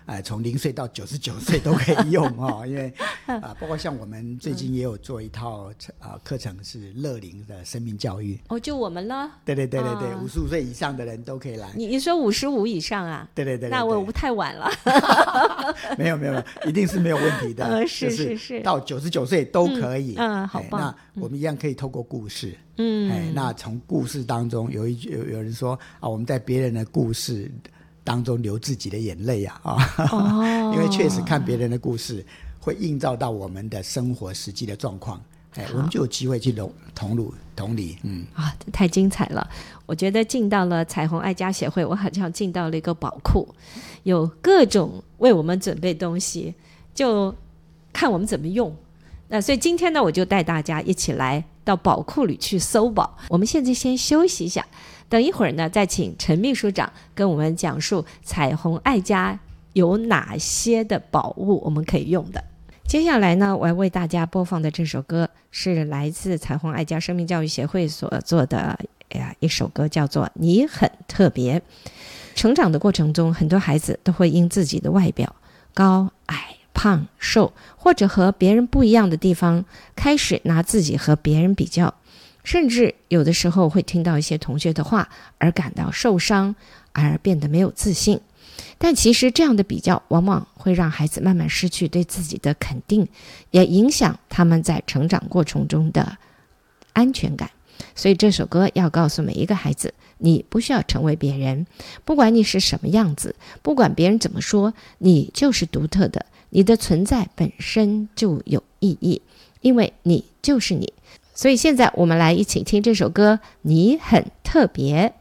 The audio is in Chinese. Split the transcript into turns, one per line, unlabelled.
从0岁到99岁都可以用因为包括像我们最近也有做一套课程是乐龄的生命教育
就我们了。
对55岁以上的人都可以来。
你说55以上啊？
对，
那我太晚了
没有一定是没有问题的
是
到99岁都可以
好棒。
那我们一样可以透过故事那从故事当中有人说我们在别人的故事当中流自己的眼泪因为确实看别人的故事会映照到我们的生活实际的状况我们就有机会去同理
太精彩了。我觉得进到了彩虹爱家协会，我好像进到了一个宝库，有各种为我们准备东西，就看我们怎么用。所以今天呢，我就带大家一起来到宝库里去搜宝。我们现在先休息一下，等一会儿呢再请陈秘书长跟我们讲述彩虹爱家有哪些的宝物我们可以用的。接下来呢，我要为大家播放的这首歌是来自彩虹爱家生命教育协会所做的一首歌，叫做《你很特别》。成长的过程中，很多孩子都会因自己的外表高矮胖瘦或者和别人不一样的地方，开始拿自己和别人比较，甚至有的时候会听到一些同学的话而感到受伤，而变得没有自信。但其实这样的比较往往会让孩子慢慢失去对自己的肯定，也影响他们在成长过程中的安全感。所以这首歌要告诉每一个孩子，你不需要成为别人，不管你是什么样子，不管别人怎么说，你就是独特的，你的存在本身就有意义，因为你就是你。所以现在我们来一起听这首歌，你很特别。